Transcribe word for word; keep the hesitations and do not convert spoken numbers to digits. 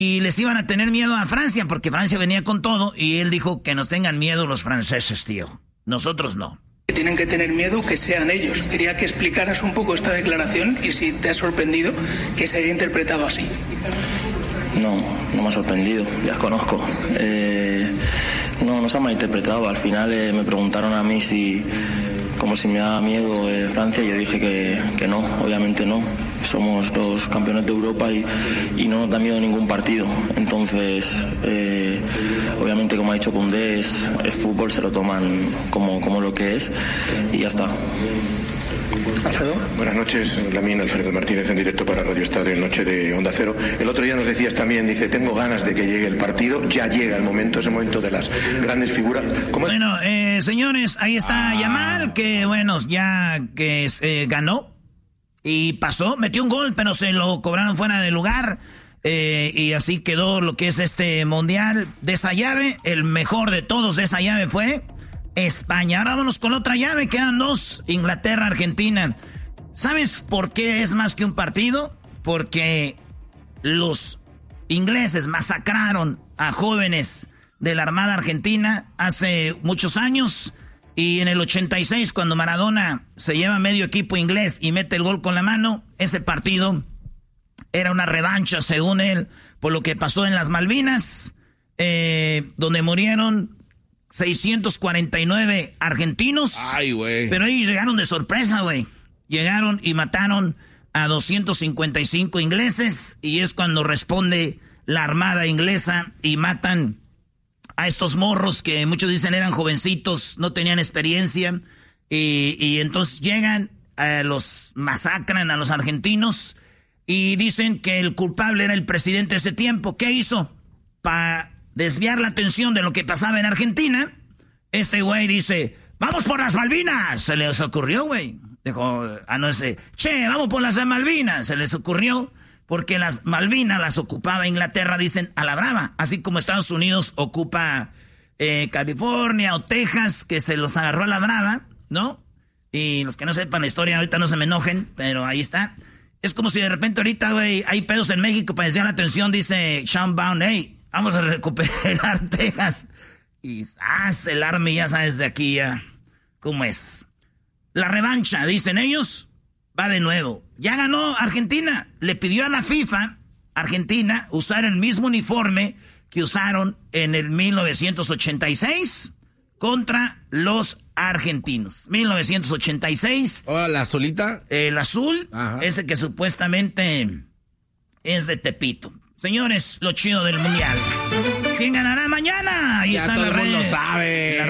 y les iban a tener miedo a Francia porque Francia venía con todo y él dijo que nos tengan miedo los franceses, tío. Nosotros no. Que tienen que tener miedo que sean ellos. Quería que explicaras un poco esta declaración y si te ha sorprendido que se haya interpretado así. No, no me ha sorprendido, ya conozco. Eh, no, no se ha malinterpretado. Al final eh, me preguntaron a mí si, como si me daba miedo eh, Francia, y yo dije que, que no, obviamente no. Somos los campeones de Europa y, y no nos da miedo ningún partido. Entonces, eh, obviamente, como ha dicho Koundé, es, es fútbol, se lo toman como, como lo que es y ya está. Alfredo. Buenas noches, Lamine, Alfredo Martínez en directo para Radio Estadio en Noche de Onda Cero. El otro día nos decías también, dice, tengo ganas de que llegue el partido, ya llega el momento, ese momento de las grandes figuras. ¿Cómo? Bueno, eh, señores, ahí está ah. Yamal, que bueno, ya que eh, ganó y pasó, metió un gol, pero se lo cobraron fuera de lugar. Eh, y así quedó lo que es este mundial de esa llave. El mejor de todos de esa llave fue España. Ahora vámonos con otra llave, quedan dos, Inglaterra, Argentina. ¿Sabes por qué es más que un partido? Porque los ingleses masacraron a jóvenes de la Armada Argentina hace muchos años. Y en el ochenta y seis, cuando Maradona se lleva medio equipo inglés y mete el gol con la mano, ese partido era una revancha, según él, por lo que pasó en las Malvinas, eh, donde murieron seiscientos cuarenta y nueve argentinos. Ay, güey. Pero ellos llegaron de sorpresa, güey. Llegaron y mataron a doscientos cincuenta y cinco ingleses. Y es cuando responde la Armada inglesa y matan a estos morros que muchos dicen eran jovencitos, no tenían experiencia. Y, y entonces llegan, eh, los masacran a los argentinos y dicen que el culpable era el presidente de ese tiempo. ¿Qué hizo? Para desviar la atención de lo que pasaba en Argentina, este güey dice, ¡vamos por las Malvinas! Se les ocurrió, güey. Dijo, ah, no sé, che, vamos por las Malvinas. Se les ocurrió porque las Malvinas las ocupaba Inglaterra, dicen, a la brava. Así como Estados Unidos ocupa eh, California o Texas, que se los agarró a la brava, ¿no? Y los que no sepan la historia ahorita no se me enojen, pero ahí está. Es como si de repente ahorita, güey, hay pedos en México para desviar la atención, dice Sean Bound, hey, vamos a recuperar Texas. Y ah, el Army, ya sabes, de aquí ya cómo es. La revancha, dicen ellos, va de nuevo. Ya ganó Argentina. Le pidió a la FIFA, Argentina, usar el mismo uniforme que usaron en el mil novecientos ochenta y seis contra los argentinos. mil novecientos ochenta y seis. ¿O la azulita? El azul, ajá, ese que supuestamente es de Tepito. Señores, lo chido del mundial. ¿Quién ganará mañana? Ahí ya está todo la el mundo red, sabe. las